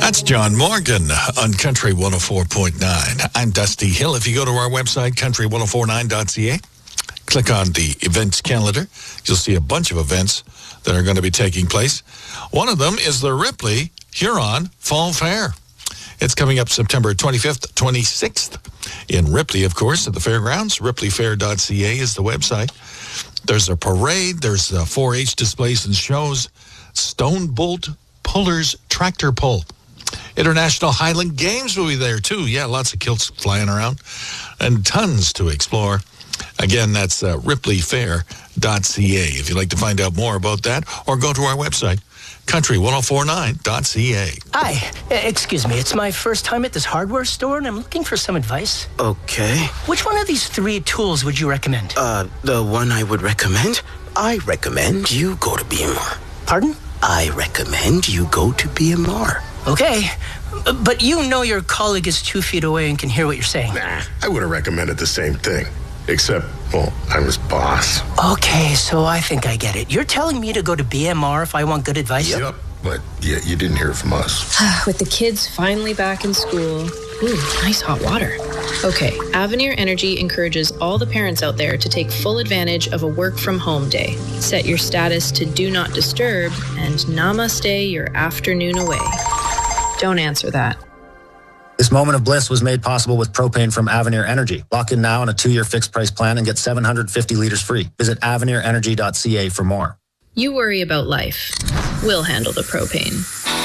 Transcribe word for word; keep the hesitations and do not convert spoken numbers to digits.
That's John Morgan on Country one oh four point nine. I'm Dusty Hill. If you go to our website, country ten forty-nine dot c a, click on the events calendar. You'll see a bunch of events that are going to be taking place. One of them is the Ripley Huron Fall Fair. It's coming up September twenty-fifth, twenty-sixth in Ripley, of course, at the fairgrounds. ripley fair dot c a is the website. There's a parade. There's four H displays and shows. Stone Bolt Pullers Tractor Pull. International Highland Games will be there, too. Yeah, lots of kilts flying around and tons to explore. Again, that's uh, ripley fair dot c a if you'd like to find out more about that, or go to our website, country ten forty-nine dot c a. Hi, excuse me. It's my first time at this hardware store, and I'm looking for some advice. Okay. Which one of these three tools would you recommend? Uh, the one I would recommend? I recommend you go to B M R. Pardon? I recommend you go to B M R. Okay, but you know your colleague is two feet away and can hear what you're saying. Nah, I would have recommended the same thing. Except, well, I'm his boss. Okay, so I think I get it. You're telling me to go to B M R if I want good advice? Yep, but yeah, you didn't hear it from us. With the kids finally back in school. Ooh, nice hot water. Okay, Avenir Energy encourages all the parents out there to take full advantage of a work-from-home day. Set your status to Do Not Disturb and namaste your afternoon away. Don't answer that. This moment of bliss was made possible with propane from Avenir Energy. Lock in now on a two-year fixed price plan and get seven hundred fifty liters free. Visit avenir energy dot c a for more. You worry about life. We'll handle the propane.